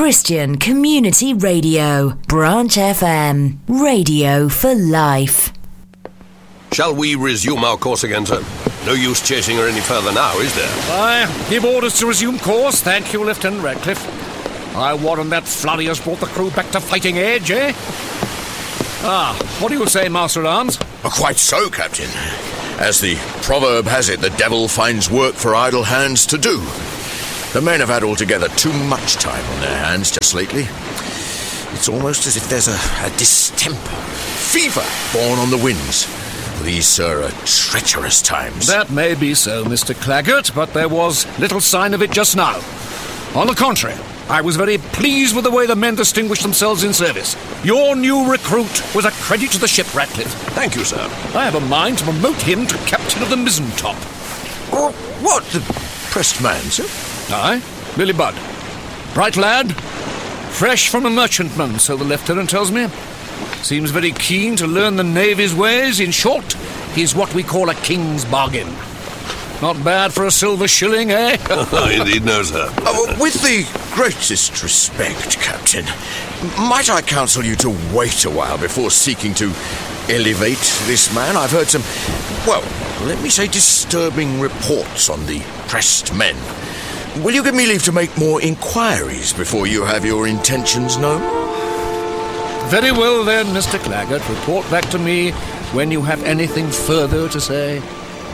Christian Community Radio, Branch FM, radio for life. Shall we resume our course again, sir? No use chasing her any further now, is there? I give orders to resume course. Thank you, Lieutenant Radcliffe. I warrant that flurry has brought the crew back to fighting edge, eh? What do you say, Master-at-Arms? Quite so, Captain. As the proverb has it, the devil finds work for idle hands to do. The men have had altogether too much time on their hands just lately. It's almost as if there's a distemper, fever born on the winds. These, sir, are treacherous times. That may be so, Mr. Claggart, but there was little sign of it just now. On the contrary, I was very pleased with the way the men distinguished themselves in service. Your new recruit was a credit to the ship, Ratcliffe. Thank you, sir. I have a mind to promote him to captain of the mizzen-top. What? The pressed man, sir? Aye, Billy Budd. Bright lad, fresh from a merchantman, so the lieutenant tells me. Seems very keen to learn the Navy's ways. In short, he's what we call a king's bargain. Not bad for a silver shilling, eh? Indeed, no, sir. With the greatest respect, Captain, might I counsel you to wait a while before seeking to elevate this man? I've heard some, well, let me say disturbing reports on the pressed men. Will you give me leave to make more inquiries before you have your intentions known? Very well then, Mr. Claggart. Report back to me when you have anything further to say.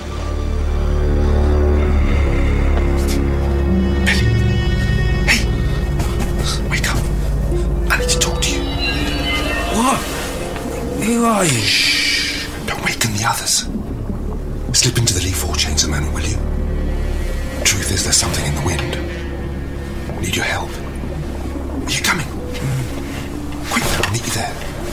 Who are you? Shh! Don't waken the others. Slip into the lee forechains a moment, will you? Truth is, there's something in the wind. Need your help. Are you coming? Quick, I'll meet you there.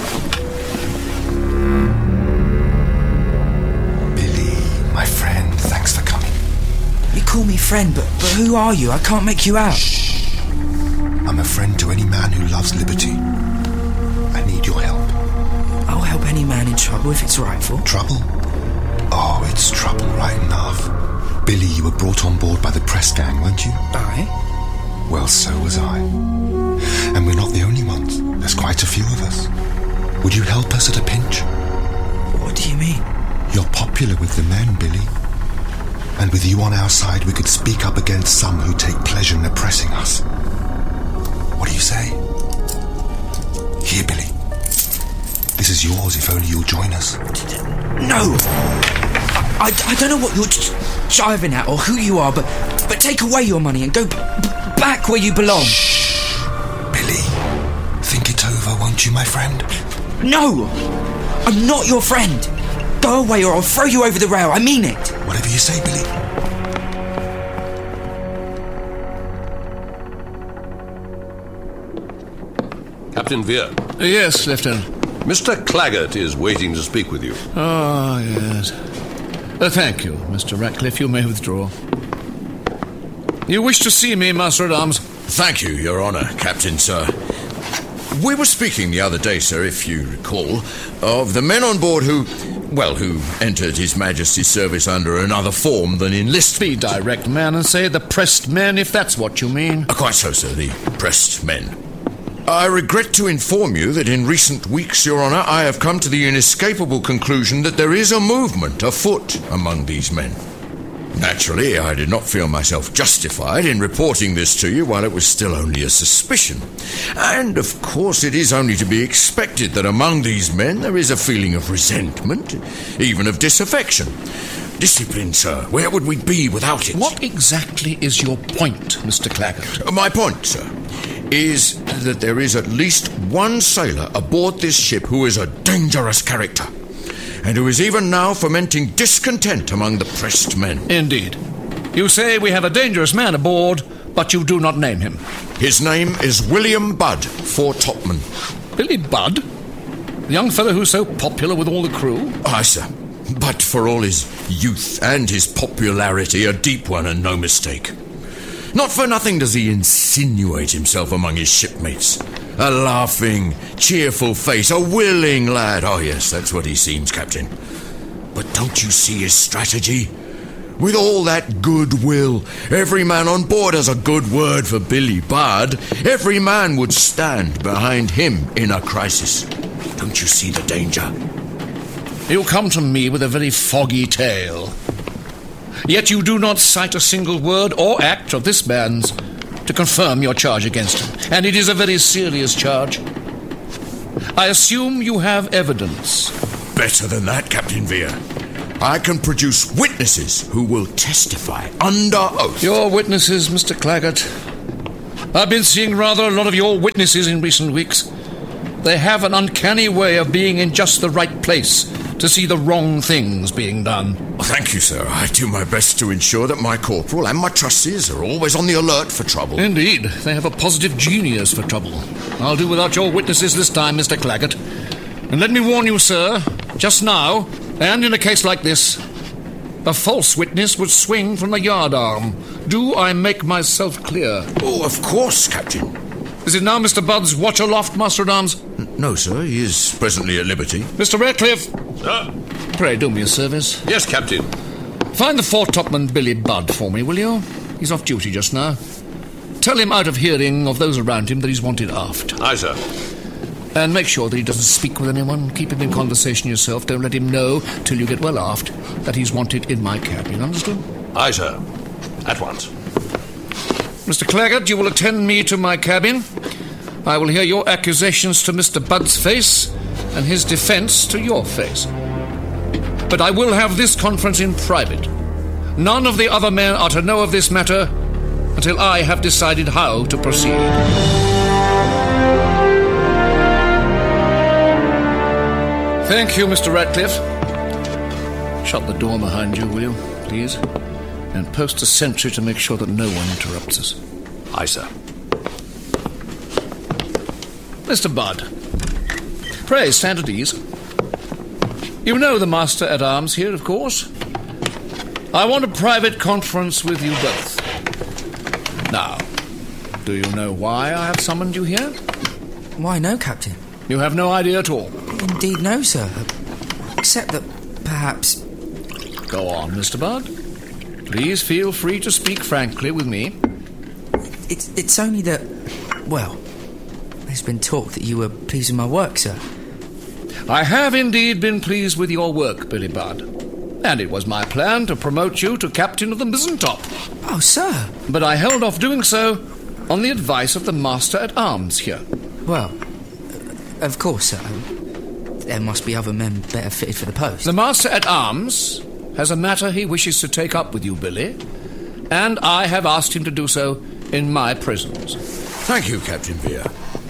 Billy, my friend, thanks for coming. You call me friend, but who are you? I can't make you out. Shh! I'm a friend to any man who loves liberty. I need your help. I'll help any man in trouble if it's rightful. Trouble? Oh, it's trouble right enough. Billy, you were brought on board by the press gang, weren't you? Aye. Well, so was I. And we're not the only ones. There's quite a few of us. Would you help us at a pinch? What do you mean? You're popular with the men, Billy. And with you on our side, we could speak up against some who take pleasure in oppressing us. What do you say? Here, Billy. This is yours if only you'll join us. No! I don't know what you're jiving at or who you are, but take away your money and go back where you belong. Shh! Billy, think it over, won't you, my friend? No! I'm not your friend. Go away or I'll throw you over the rail. I mean it. Whatever you say, Billy. Captain Veer. Yes, Lieutenant. Mr. Claggart is waiting to speak with you. Ah, yes. Thank you, Mr. Ratcliffe. You may withdraw. You wish to see me, Master-at-Arms? Thank you, Your Honour, Captain, sir. We were speaking the other day, sir, if you recall, of the men on board who entered His Majesty's service under another form than enlistment. Be direct, man, and say the pressed men, if that's what you mean. Quite so, sir, the pressed men. I regret to inform you that in recent weeks, Your Honour, I have come to the inescapable conclusion that there is a movement afoot among these men. Naturally, I did not feel myself justified in reporting this to you while it was still only a suspicion. And, of course, it is only to be expected that among these men there is a feeling of resentment, even of disaffection. Discipline, sir. Where would we be without it? What exactly is your point, Mr. Claggart? My point, sir, is that there is at least one sailor aboard this ship who is a dangerous character, and who is even now fomenting discontent among the pressed men. Indeed. You say we have a dangerous man aboard, but you do not name him. His name is William Budd, foretopman. Billy Budd? The young fellow who's so popular with all the crew? Aye, sir. But for all his youth and his popularity, a deep one and no mistake. Not for nothing does he insinuate himself among his shipmates. A laughing, cheerful face, a willing lad. Oh, yes, that's what he seems, Captain. But don't you see his strategy? With all that goodwill, every man on board has a good word for Billy Budd. Every man would stand behind him in a crisis. Don't you see the danger? You come to me with a very foggy tale. Yet you do not cite a single word or act of this man's to confirm your charge against him. And it is a very serious charge. I assume you have evidence. Better than that, Captain Vere. I can produce witnesses who will testify under oath. Your witnesses, Mr. Claggett. I've been seeing rather a lot of your witnesses in recent weeks. They have an uncanny way of being in just the right place to see the wrong things being done. Thank you, sir. I do my best to ensure that my corporal and my trustees are always on the alert for trouble. Indeed, they have a positive genius for trouble. I'll do without your witnesses this time, Mr. Claggett. And let me warn you, sir, just now, and in a case like this, a false witness would swing from the yardarm. Do I make myself clear? Oh, of course, Captain. Is it now Mr. Budd's watch aloft, Master-at-Arms? No, sir. He is presently at liberty. Mr. Ratcliffe! Sir? Pray, do me a service. Yes, Captain. Find the foretopman Billy Budd for me, will you? He's off duty just now. Tell him out of hearing of those around him that he's wanted aft. Aye, sir. And make sure that he doesn't speak with anyone. Keep him in conversation yourself. Don't let him know, till you get well aft, that he's wanted in my cabin. Understood? Aye, sir. At once. Mr. Claggett, you will attend me to my cabin. I will hear your accusations to Mr. Budd's face and his defence to your face. But I will have this conference in private. None of the other men are to know of this matter until I have decided how to proceed. Thank you, Mr. Ratcliffe. Shut the door behind you, will you, please? And post a sentry to make sure that no one interrupts us. Aye, sir. Mr. Budd, pray stand at ease. You know the Master-at-Arms here, of course. I want a private conference with you both. Now, do you know why I have summoned you here? Why, no, Captain. You have no idea at all? Indeed, no, sir. Except that perhaps... Go on, Mr. Budd. Please feel free to speak frankly with me. It's only that... Well, there's been talk that you were pleased with my work, sir. I have indeed been pleased with your work, Billy Budd. And it was my plan to promote you to captain of the Mizentop. Oh, sir. But I held off doing so on the advice of the Master-at-Arms here. Well, of course, sir. There must be other men better fitted for the post. The Master-at-Arms has a matter he wishes to take up with you, Billy, and I have asked him to do so in my presence. Thank you, Captain Vere.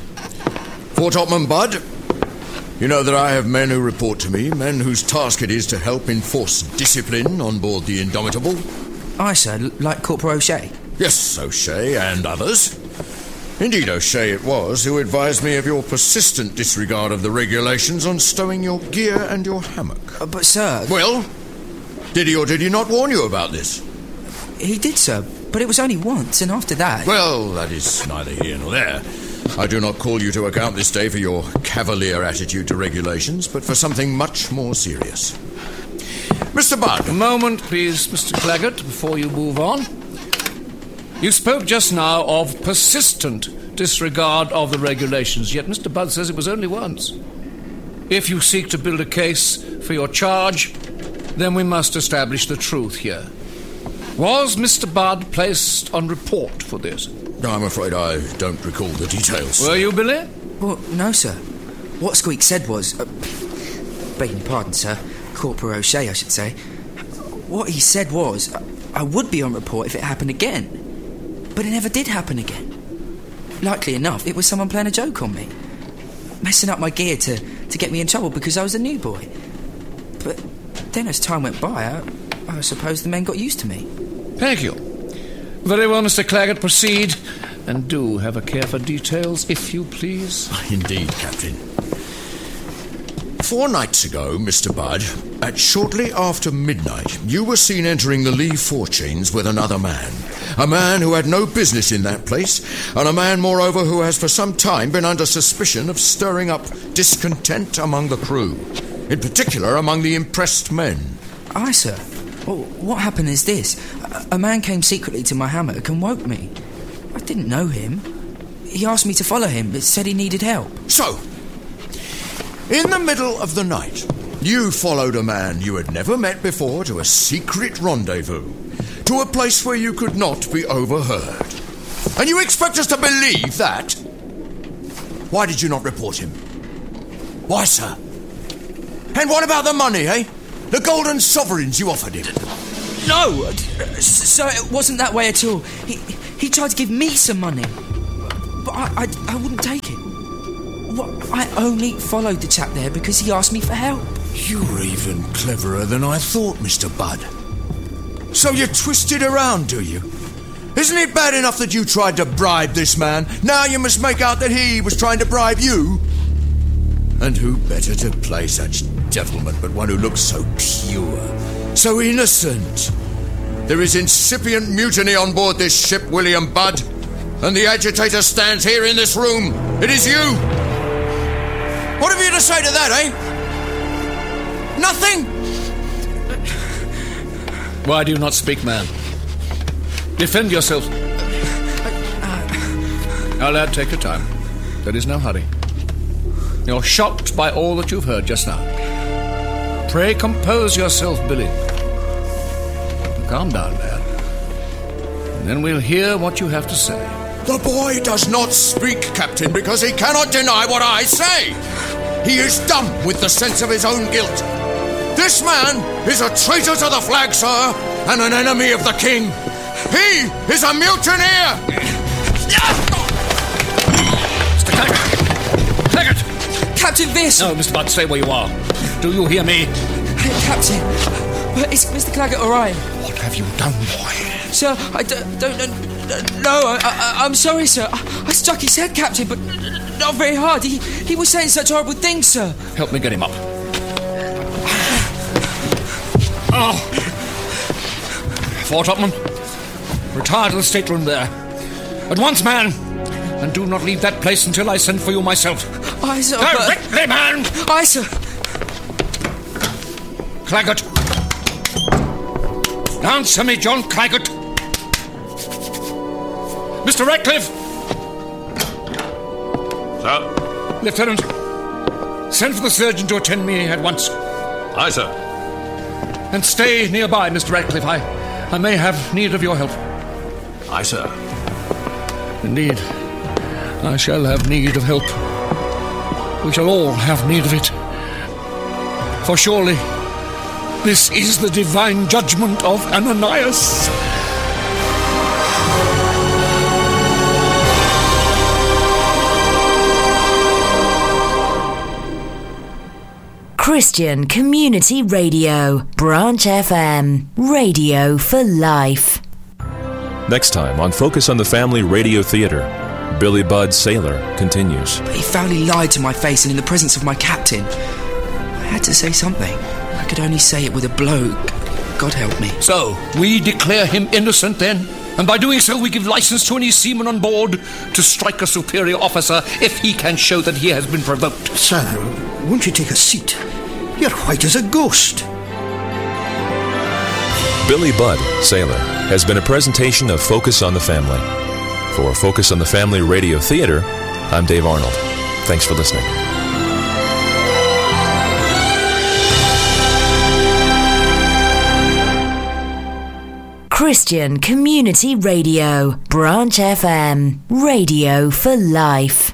Foretopman Budd, you know that I have men who report to me, men whose task it is to help enforce discipline on board the Indomitable. Aye, sir, like Corporal O'Shea. Yes, O'Shea and others. Indeed, O'Shea it was who advised me of your persistent disregard of the regulations on stowing your gear and your hammock. But, sir... Well, did he or did he not warn you about this? He did, sir, but it was only once, and after that... Well, that is neither here nor there. I do not call you to account this day for your cavalier attitude to regulations, but for something much more serious. Mr. Budd. A moment, please, Mr. Claggett, before you move on. You spoke just now of persistent disregard of the regulations, yet Mr. Budd says it was only once. If you seek to build a case for your charge, then we must establish the truth here. Was Mr. Budd placed on report for this? I'm afraid I don't recall the details. Were you, Billy? Well, no, sir. What Squeak said was... begging your pardon, sir. Corporal O'Shea, I should say. What he said was, I would be on report if it happened again. But it never did happen again. Likely enough, it was someone playing a joke on me. Messing up my gear to get me in trouble because I was a new boy. But then as time went by, I suppose the men got used to me. Thank you. Very well, Mr. Claggett, proceed. And do have a care for details, if you please. Indeed, Captain. 4 nights ago, Mr. Budd, at shortly after midnight, you were seen entering the lee forechains with another man. A man who had no business in that place, and a man, moreover, who has for some time been under suspicion of stirring up discontent among the crew, in particular among the impressed men. Aye, sir. Well, what happened is this. A man came secretly to my hammock and woke me. I didn't know him. He asked me to follow him, but said he needed help. So, in the middle of the night, you followed a man you had never met before to a secret rendezvous, to a place where you could not be overheard. And you expect us to believe that? Why did you not report him? Why, sir? And what about the money, eh? The golden sovereigns you offered him? No! Sir, it wasn't that way at all. He tried to give me some money, but I wouldn't take it. Well, I only followed the chap there because he asked me for help. You're even cleverer than I thought, Mr. Budd. So you twisted around, do you? Isn't it bad enough that you tried to bribe this man? Now you must make out that he was trying to bribe you? And who better to play such devilment but one who looks so pure, so innocent? There is incipient mutiny on board this ship, William Budd, and the agitator stands here in this room. It is you! What have you to say to that, eh? Nothing? Why do you not speak, man? Defend yourself. Now, lad, take your time. There is no hurry. You're shocked by all that you've heard just now. Pray compose yourself, Billy. Calm down, lad. And then we'll hear what you have to say. The boy does not speak, Captain, because he cannot deny what I say. He is dumb with the sense of his own guilt. This man is a traitor to the flag, sir, and an enemy of the king. He is a mutineer! Mr. Claggett! Claggett! Captain Viss! No, Mr. Budd, stay where you are. Do you hear me? Captain, is Mr. Claggett all right? What have you done, boy? Sir, I don't know. I'm sorry, sir. I struck his head, Captain, but not very hard. He was saying such horrible things, sir. Help me get him up. Oh! Fort Topman, retire to the stateroom there. At once, man! And do not leave that place until I send for you myself. Aye, sir. Directly, man! Aye, sir. Claggett. Answer me, John Claggett. Mr. Ratcliffe! Sir? Lieutenant, send for the surgeon to attend me at once. Aye, sir. And stay nearby, Mr. Ratcliffe. I may have need of your help. Aye, sir. Indeed, I shall have need of help. We shall all have need of it. For surely, this is the divine judgment of Ananias. Christian Community Radio, Branch FM, radio for life. Next time on Focus on the Family Radio Theatre, Billy Budd Sailor continues. But he foully lied to my face and in the presence of my captain. I had to say something. I could only say it with a blow. God help me. So, we declare him innocent then? And by doing so, we give license to any seaman on board to strike a superior officer if he can show that he has been provoked. Sir, won't you take a seat? You're white as a ghost. Billy Budd, Sailor, has been a presentation of Focus on the Family. For Focus on the Family Radio Theatre, I'm Dave Arnold. Thanks for listening. Christian Community Radio, Branch FM, radio for life.